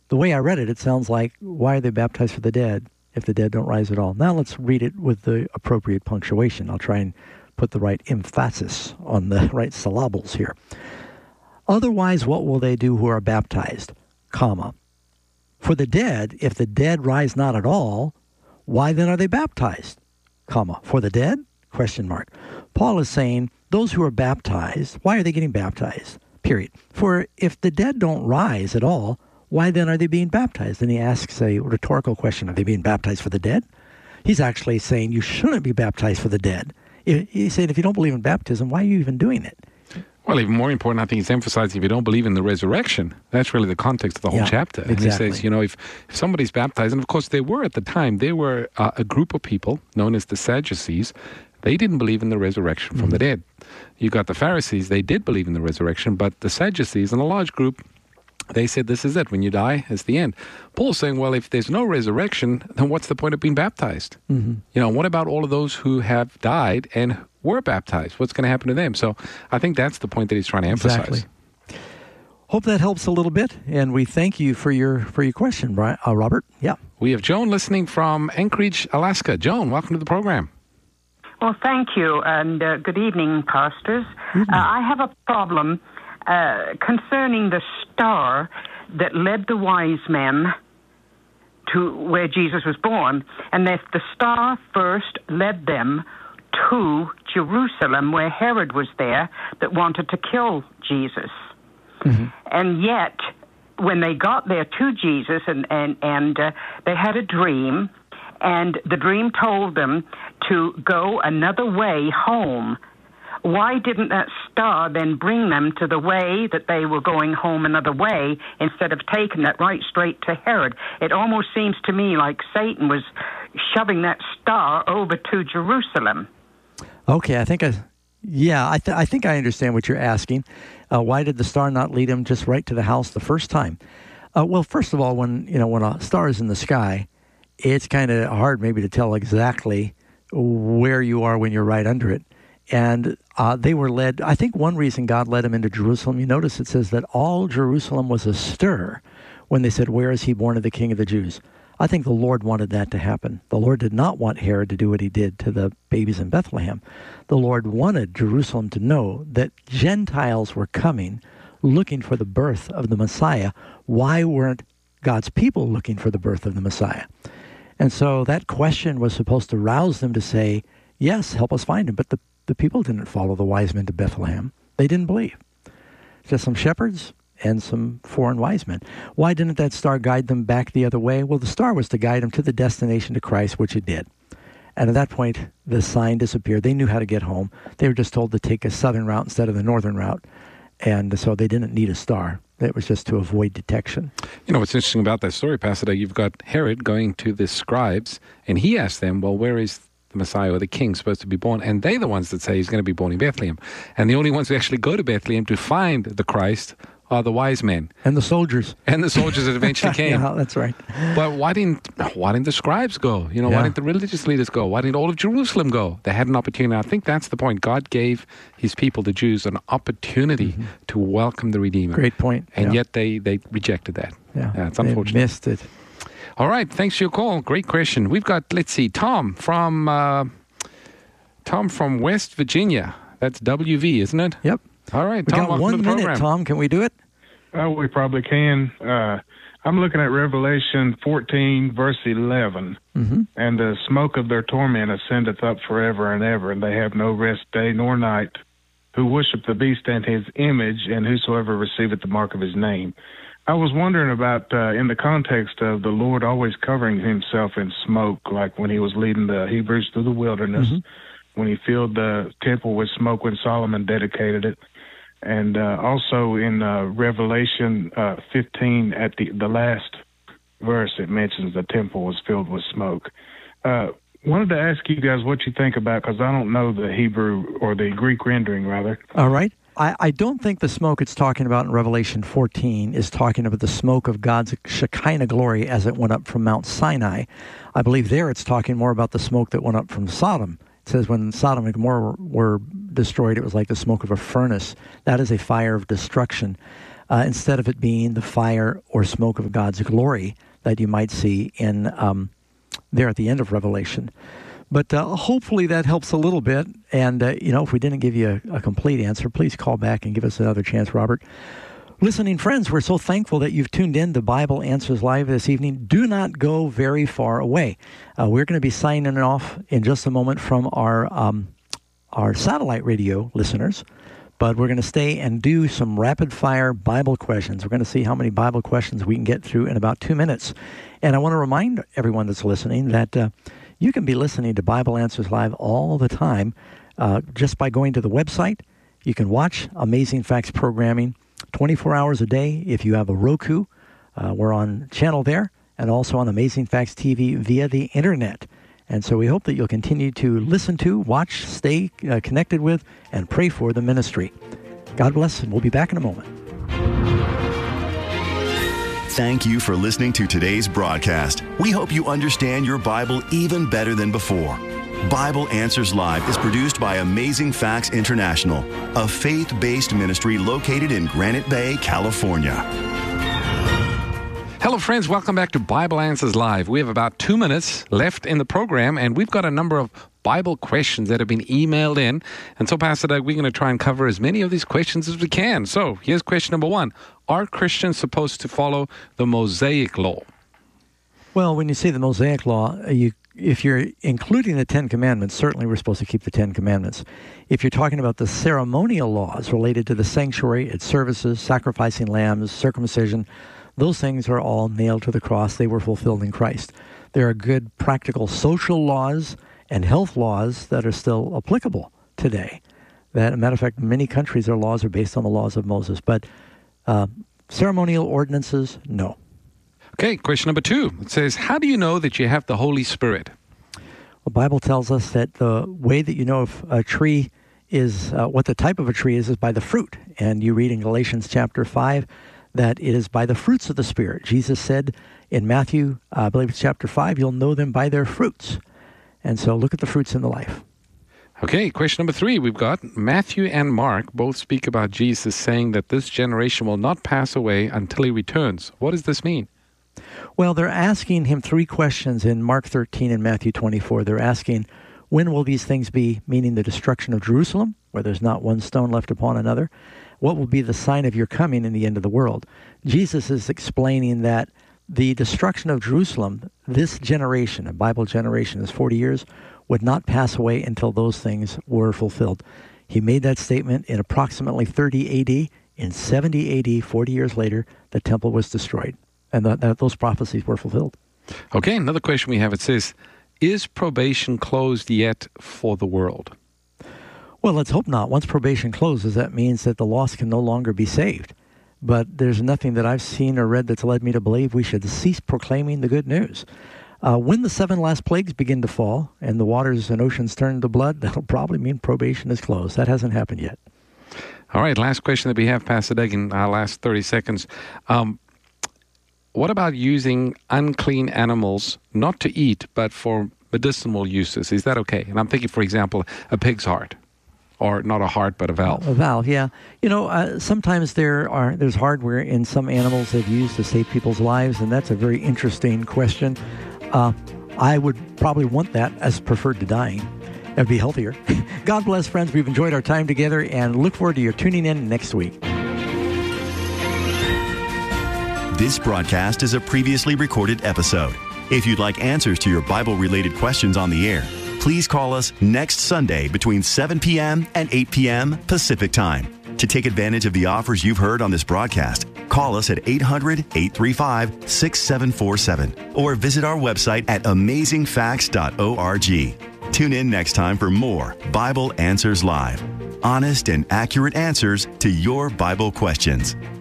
the way I read it, it sounds like, why are they baptized for the dead if the dead don't rise at all? Now let's read it with the appropriate punctuation. I'll try and put the right emphasis on the right syllables here. Otherwise, what will they do who are baptized? Comma. For the dead, if the dead rise not at all, why then are they baptized? Comma. For the dead? Question mark. Paul is saying, those who are baptized, why are they getting baptized? Period. For if the dead don't rise at all, why then are they being baptized? And he asks a rhetorical question, are they being baptized for the dead? He's actually saying you shouldn't be baptized for the dead. He said, if you don't believe in baptism, why are you even doing it? Well, even more important, I think he's emphasizing if you don't believe in the resurrection, that's really the context of the whole chapter. Exactly. And he says, if somebody's baptized, and of course they were at the time, they were a group of people known as the Sadducees. They didn't believe in the resurrection from the dead. You got the Pharisees, they did believe in the resurrection, but the Sadducees, and a large group, they said this is it. When you die, it's the end. Paul's saying, well, if there's no resurrection, then what's the point of being baptized? What about all of those who have died and were baptized? What's going to happen to them? So I think that's the point that he's trying to emphasize. Exactly. Hope that helps a little bit, and we thank you for your question, Robert. Yeah. We have Joan listening from Anchorage, Alaska. Joan, welcome to the program. Well, thank you, and good evening, pastors. I have a problem concerning the star that led the wise men to where Jesus was born, and if the star first led them to Jerusalem, where Herod was there, that wanted to kill Jesus. And yet, when they got there to Jesus, and they had a dream, and the dream told them to go another way home. Why didn't that star then bring them to the way that they were going home another way instead of taking it right straight to Herod? It almost seems to me like Satan was shoving that star over to Jerusalem. Okay, I think I understand what you're asking. Why did the star not lead him just right to the house the first time? Well, first of all, when a star is in the sky, it's kind of hard maybe to tell exactly where you are when you're right under it. And they were led, I think one reason God led them into Jerusalem, you notice it says that all Jerusalem was astir when they said, where is he born of the King of the Jews? I think the Lord wanted that to happen. The Lord did not want Herod to do what he did to the babies in Bethlehem. The Lord wanted Jerusalem to know that Gentiles were coming, looking for the birth of the Messiah. Why weren't God's people looking for the birth of the Messiah? And so that question was supposed to rouse them to say, yes, help us find him. But the people didn't follow the wise men to Bethlehem. They didn't believe. Just some shepherds and some foreign wise men. Why didn't that star guide them back the other way? Well, the star was to guide them to the destination, to Christ, which it did. And at that point, the sign disappeared. They knew how to get home. They were just told to take a southern route instead of the northern route. And so they didn't need a star. It was just to avoid detection. What's interesting about that story, Pastor, you've got Herod going to the scribes, and he asked them, well, where is the Messiah or the King supposed to be born? And they're the ones that say he's going to be born in Bethlehem. And the only ones who actually go to Bethlehem to find the Christ are the wise men. And the soldiers. And the soldiers that eventually came. Yeah, that's right. But why didn't the scribes go? Why didn't the religious leaders go? Why didn't all of Jerusalem go? They had an opportunity. I think that's the point. God gave his people, the Jews, an opportunity to welcome the Redeemer. Great point. And yet they rejected that. Yeah, it's unfortunate. They missed it. All right, thanks for your call. Great question. We've got, Tom from West Virginia. That's WV, isn't it? Yep. All right, we Tom, got 1 minute, Tom. Can we do it? We probably can. I'm looking at Revelation 14, verse 11. And the smoke of their torment ascendeth up forever and ever, and they have no rest day nor night, who worship the beast and his image, and whosoever receiveth the mark of his name. I was wondering about, in the context of the Lord always covering himself in smoke, like when he was leading the Hebrews through the wilderness, when he filled the temple with smoke when Solomon dedicated it. And also in Revelation 15, at the last verse, it mentions the temple was filled with smoke. Wanted to ask you guys what you think about, because I don't know the Hebrew or the Greek rendering, rather. All right. I don't think the smoke it's talking about in Revelation 14 is talking about the smoke of God's Shekinah glory as it went up from Mount Sinai. I believe there it's talking more about the smoke that went up from Sodom. It says when Sodom and Gomorrah were destroyed, it was like the smoke of a furnace. That is a fire of destruction. instead of it being the fire or smoke of God's glory that you might see in there at the end of Revelation. But hopefully that helps a little bit. And, if we didn't give you a complete answer, please call back and give us another chance, Robert. Listening friends, we're so thankful that you've tuned in to Bible Answers Live this evening. Do not go very far away. We're going to be signing off in just a moment from our satellite radio listeners, but we're going to stay and do some rapid-fire Bible questions. We're going to see how many Bible questions we can get through in about 2 minutes. And I want to remind everyone that's listening that you can be listening to Bible Answers Live all the time just by going to the website. You can watch Amazing Facts programming 24 hours a day. If you have a Roku, we're on channel there, and also on Amazing Facts TV via the internet. And so we hope that you'll continue to listen to, watch, stay connected with, and pray for the ministry. God bless, and we'll be back in a moment. Thank you for listening to today's broadcast. We hope you understand your Bible even better than before. Bible Answers Live is produced by Amazing Facts International, a faith-based ministry located in Granite Bay, California. Hello, friends. Welcome back to Bible Answers Live. We have about 2 minutes left in the program, and we've got a number of Bible questions that have been emailed in. And so, Pastor Doug, we're going to try and cover as many of these questions as we can. So, here's question number 1. Are Christians supposed to follow the Mosaic Law? Well, when you say the Mosaic Law, if you're including the Ten Commandments, certainly we're supposed to keep the Ten Commandments. If you're talking about the ceremonial laws related to the sanctuary, its services, sacrificing lambs, circumcision, those things are all nailed to the cross. They were fulfilled in Christ. There are good practical social laws and health laws that are still applicable today. That, as a matter of fact, many countries, their laws are based on the laws of Moses. But ceremonial ordinances, no. Okay, question number 2. It says, how do you know that you have the Holy Spirit? The Bible tells us that the way that you know if a tree is, what the type of a tree is by the fruit. And you read in Galatians chapter 5 that it is by the fruits of the Spirit. Jesus said in Matthew, I believe it's chapter 5, you'll know them by their fruits. And so look at the fruits in the life. Okay, question number 3. We've got Matthew and Mark both speak about Jesus saying that this generation will not pass away until he returns. What does this mean? Well, they're asking him 3 questions in Mark 13 and Matthew 24. They're asking, when will these things be, meaning the destruction of Jerusalem, where there's not one stone left upon another? What will be the sign of your coming in the end of the world? Jesus is explaining that the destruction of Jerusalem, this generation, a Bible generation is 40 years, would not pass away until those things were fulfilled. He made that statement in approximately 30 AD. In 70 AD, 40 years later, the temple was destroyed. And those prophecies were fulfilled. Okay, another question we have. It says, is probation closed yet for the world? Well, let's hope not. Once probation closes, that means that the lost can no longer be saved. But there's nothing that I've seen or read that's led me to believe we should cease proclaiming the good news. When the 7 last plagues begin to fall and the waters and oceans turn to blood, that'll probably mean probation is closed. That hasn't happened yet. All right, last question that we have, Pastor Doug, in our last 30 seconds. What about using unclean animals, not to eat, but for medicinal uses? Is that okay? And I'm thinking, for example, a pig's heart. Or not a heart, but a valve. A valve, yeah. Sometimes there's hardware in some animals they've used to save people's lives, and that's a very interesting question. I would probably want that as preferred to dying. That would be healthier. God bless, friends. We've enjoyed our time together, and look forward to your tuning in next week. This broadcast is a previously recorded episode. If you'd like answers to your Bible-related questions on the air, please call us next Sunday between 7 p.m. and 8 p.m. Pacific Time. To take advantage of the offers you've heard on this broadcast, call us at 800-835-6747 or visit our website at amazingfacts.org. Tune in next time for more Bible Answers Live. Honest and accurate answers to your Bible questions.